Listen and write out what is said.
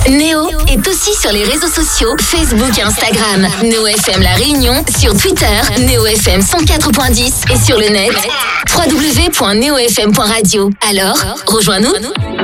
Néo est aussi sur les réseaux sociaux Facebook et Instagram. Néo FM La Réunion sur Twitter, Néo FM 104.10 et sur le net www.neofm.radio. Alors, rejoins-nous.